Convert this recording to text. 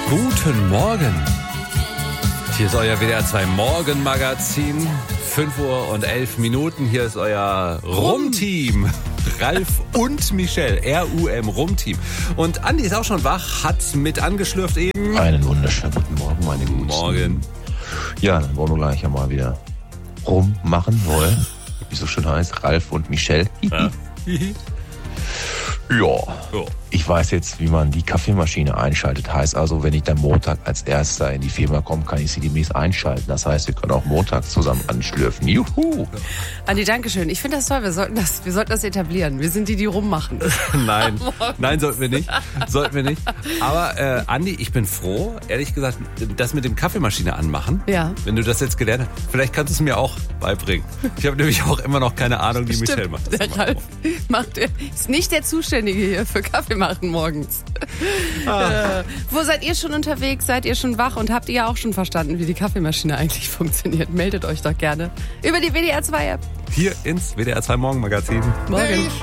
Guten Morgen. Hier ist euer WDR 2 Morgenmagazin. 5:11 Hier ist euer Rum-Team. Ralf und Michelle. RUM Rum-Team. Und Andi ist auch schon wach, hat mit angeschlürft eben. Einen wunderschönen guten Morgen, meine Guten. Morgen. Ja, dann wollen wir gleich ja mal wieder rummachen wollen. Wie so schön heißt, Ralf und Michelle. Ja. Ja, ich weiß jetzt, wie man die Kaffeemaschine einschaltet. Heißt also, wenn ich dann Montag als Erster in die Firma komme, kann ich sie demnächst einschalten. Das heißt, wir können auch montags zusammen anschlürfen. Juhu! Andi, danke schön. Ich finde das toll. Wir sollten das etablieren. Wir sind die rummachen. Nein, sollten wir nicht. Aber Andi, ich bin froh, ehrlich gesagt, das mit dem Kaffeemaschine anmachen. Ja. Wenn du das jetzt gelernt hast, vielleicht kannst du es mir auch beibringen. Ich habe nämlich auch immer noch keine Ahnung, wie Michelle macht. Der Ralf ist nicht der Zuständige hier für Kaffee machen morgens. Wo seid ihr schon unterwegs? Seid ihr schon wach? Und habt ihr auch schon verstanden, wie die Kaffeemaschine eigentlich funktioniert? Meldet euch doch gerne über die WDR 2 App. Hier ins WDR 2 Morgenmagazin. Morgen.